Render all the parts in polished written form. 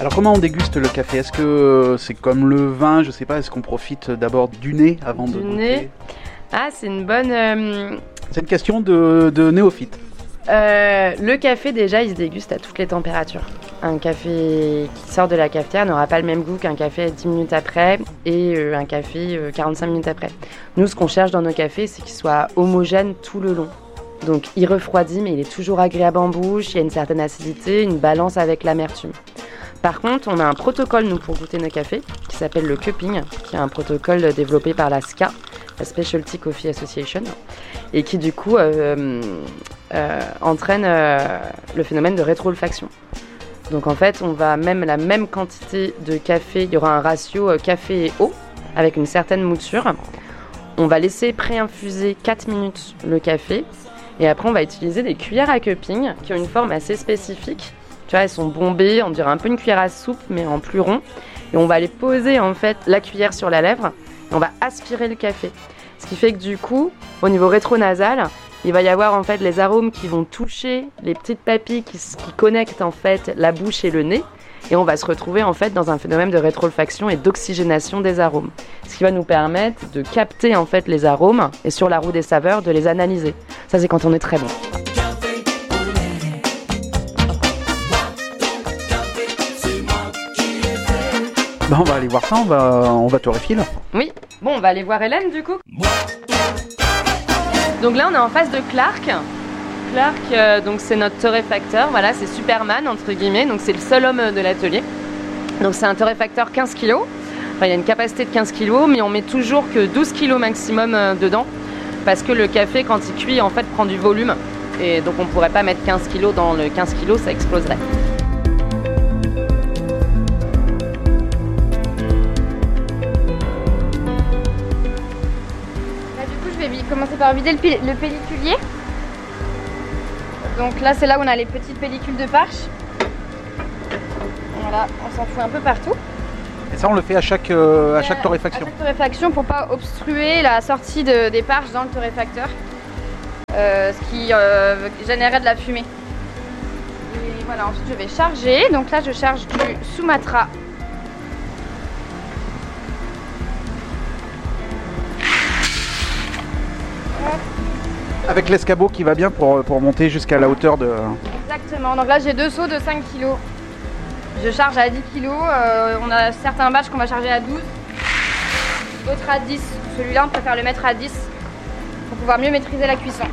Alors comment on déguste le café? Est-ce que c'est comme le vin, je sais pas, est-ce qu'on profite d'abord du nez avant de goûter? Ah, c'est une bonne... C'est une question de néophyte. Le café, déjà, il se déguste à toutes les températures. Un café qui sort de la cafetière n'aura pas le même goût qu'un café 10 minutes après et un café 45 minutes après. Nous, ce qu'on cherche dans nos cafés, c'est qu'il soit homogène tout le long. Donc, il refroidit, mais il est toujours agréable en bouche, il y a une certaine acidité, une balance avec l'amertume. Par contre, on a un protocole, nous, pour goûter nos cafés, qui s'appelle le cupping, qui est un protocole développé par la SCA, la Specialty Coffee Association, et qui, du coup, entraîne le phénomène de rétro-olfaction. Donc, en fait, on va même la même quantité de café, il y aura un ratio café et eau, avec une certaine mouture. On va laisser pré-infuser 4 minutes le café, et après, on va utiliser des cuillères à cupping, qui ont une forme assez spécifique. Tu vois, elles sont bombées, on dirait un peu une cuillère à soupe, mais en plus rond. Et on va aller poser en fait la cuillère sur la lèvre et on va aspirer le café. Ce qui fait que du coup, au niveau rétronasal, il va y avoir en fait les arômes qui vont toucher les petites papilles qui connectent en fait la bouche et le nez. Et on va se retrouver en fait dans un phénomène de rétro-olfaction et d'oxygénation des arômes. Ce qui va nous permettre de capter en fait les arômes et sur la roue des saveurs de les analyser. Ça, c'est quand on est très bon. Ben, on va aller voir ça, on va torréfier là. Oui, bon, on va aller voir Hélène du coup. Donc là, on est en face de Clark. Clark, donc c'est notre torréfacteur, voilà, c'est Superman entre guillemets, donc c'est le seul homme de l'atelier. Donc c'est un torréfacteur 15 kg. Enfin, il y a une capacité de 15 kg, mais on met toujours que 12 kg maximum dedans, parce que le café, quand il cuit, en fait, prend du volume. Et donc on pourrait pas mettre 15 kg dans le 15 kg, ça exploserait. Commencer par vider le pelliculier. Donc là, c'est là où on a les petites pellicules de parche. Voilà, on s'en fout un peu partout. Et ça, on le fait à chaque torréfaction. À chaque torréfaction pour pas obstruer la sortie des parches dans le torréfacteur, ce qui générait de la fumée. Et voilà, ensuite je vais charger. Donc là, je charge du Sumatra. Avec l'escabeau qui va bien pour monter jusqu'à la hauteur de... Exactement, donc là j'ai 2 seaux de 5 kg. Je charge à 10 kg, on a certains batchs qu'on va charger à 12, d'autres à 10. Celui-là on préfère le mettre à 10 pour pouvoir mieux maîtriser la cuisson.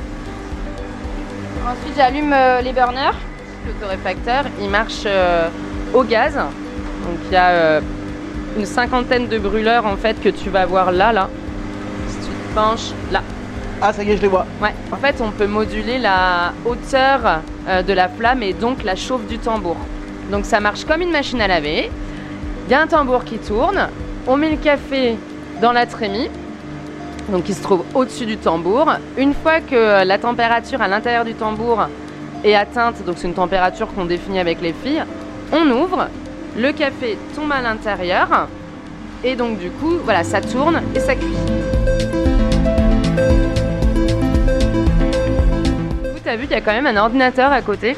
Ensuite j'allume les burners. Le torréfacteur il marche au gaz, donc il y a une cinquantaine de brûleurs en fait que tu vas voir là. Si tu te penches là. Ah, ça y est, je les vois. Ouais, en fait, on peut moduler la hauteur de la flamme et donc la chauffe du tambour. Donc ça marche comme une machine à laver. Il y a un tambour qui tourne. On met le café dans la trémie, donc qui se trouve au-dessus du tambour. Une fois que la température à l'intérieur du tambour est atteinte, donc c'est une température qu'on définit avec les filles, on ouvre, le café tombe à l'intérieur et donc du coup, voilà, ça tourne et ça cuit. Tu as vu qu'il y a quand même un ordinateur à côté.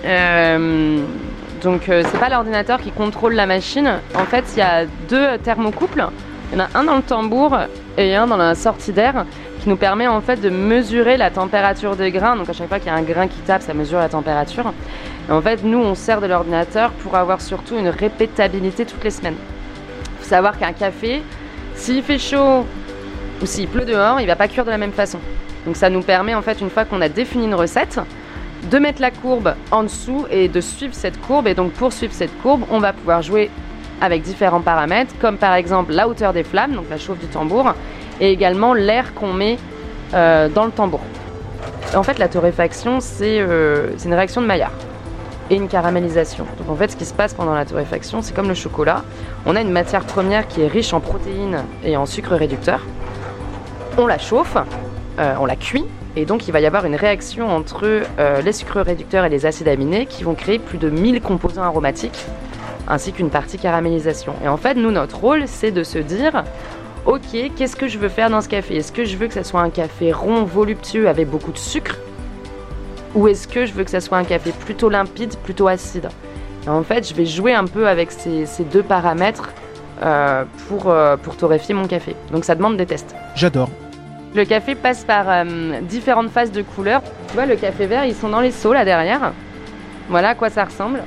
Donc c'est pas l'ordinateur qui contrôle la machine. En fait, il y a 2 thermocouples. Il y en a un dans le tambour et un dans la sortie d'air qui nous permet en fait de mesurer la température des grains. Donc à chaque fois qu'il y a un grain qui tape, ça mesure la température. Et en fait, nous, on sert de l'ordinateur pour avoir surtout une répétabilité toutes les semaines. Il faut savoir qu'un café, s'il fait chaud ou s'il pleut dehors, il va pas cuire de la même façon. Donc ça nous permet en fait, une fois qu'on a défini une recette, de mettre la courbe en dessous et de suivre cette courbe. Et donc pour suivre cette courbe, on va pouvoir jouer avec différents paramètres, comme par exemple la hauteur des flammes, donc la chauffe du tambour, et également l'air qu'on met dans le tambour. En fait, la torréfaction, c'est une réaction de Maillard et une caramélisation. Donc en fait, ce qui se passe pendant la torréfaction, c'est comme le chocolat. On a une matière première qui est riche en protéines et en sucre réducteur. On la chauffe. On la cuit et donc il va y avoir une réaction entre les sucres réducteurs et les acides aminés qui vont créer plus de 1000 composants aromatiques ainsi qu'une partie caramélisation. Et en fait, nous, notre rôle, c'est de se dire ok, qu'est-ce que je veux faire dans ce café? Est-ce que je veux que ça soit un café rond, voluptueux avec beaucoup de sucre, ou est-ce que je veux que ça soit un café plutôt limpide, plutôt acide? Et en fait, je vais jouer un peu avec ces deux paramètres pour torréfier mon café. Donc ça demande des tests. J'adore. Le café passe par différentes phases de couleur. Tu vois, le café vert, ils sont dans les seaux là derrière. Voilà à quoi ça ressemble.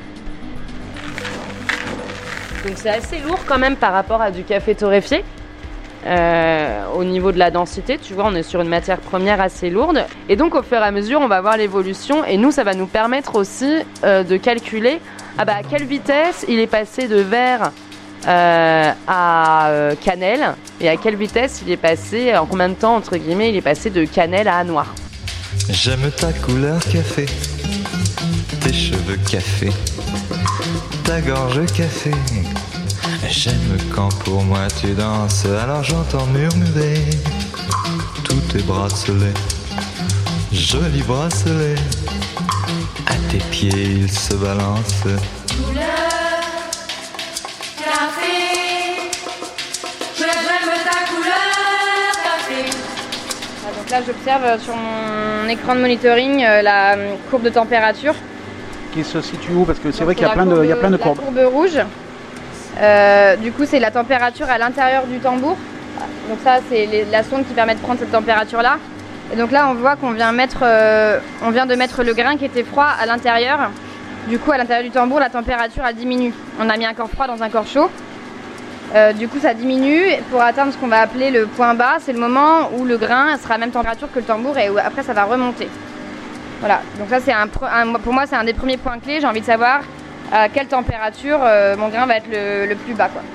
Donc c'est assez lourd quand même par rapport à du café torréfié. Au niveau de la densité, tu vois, on est sur une matière première assez lourde. Et donc au fur et à mesure, on va voir l'évolution. Et nous, ça va nous permettre aussi de calculer à quelle vitesse il est passé de vert à cannelle, et à quelle vitesse il est passé, en combien de temps entre guillemets il est passé de cannelle à noir. J'aime ta couleur café, tes cheveux café, ta gorge café. J'aime quand pour moi tu danses, alors j'entends murmurer tous tes bracelets, jolis bracelets. À tes pieds ils se balancent. Donc là, j'observe sur mon écran de monitoring la courbe de température. Qui se situe où? Parce que c'est vrai qu'il y a plein de courbes. La courbe rouge, du coup, c'est la température à l'intérieur du tambour. Donc ça, c'est la sonde qui permet de prendre cette température-là. Et donc là, on voit qu'on vient de mettre le grain qui était froid à l'intérieur. Du coup, à l'intérieur du tambour, la température elle diminue. On a mis un corps froid dans un corps chaud. Du coup, ça diminue pour atteindre ce qu'on va appeler le point bas. C'est le moment où le grain sera à la même température que le tambour et où après ça va remonter. Voilà, donc ça c'est pour moi c'est un des premiers points clés. J'ai envie de savoir à quelle température mon grain va être le plus bas, quoi.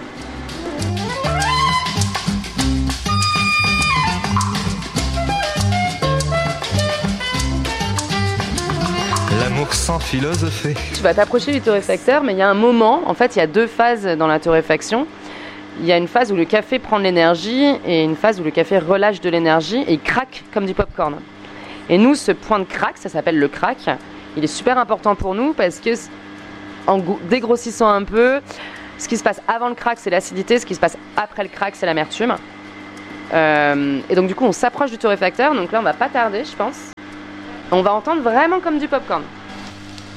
L'amour sans philosopher. Tu vas t'approcher du torréfacteur, mais il y a un moment, en fait il y a deux phases dans la torréfaction. Il y a une phase où le café prend de l'énergie et une phase où le café relâche de l'énergie et il craque comme du popcorn. Et nous, ce point de crack, ça s'appelle le crack, il est super important pour nous parce que en dégrossissant un peu, ce qui se passe avant le crack, c'est l'acidité, ce qui se passe après le crack, c'est l'amertume. Et donc du coup, on s'approche du torréfacteur, donc là on va pas tarder, je pense. On va entendre vraiment comme du popcorn.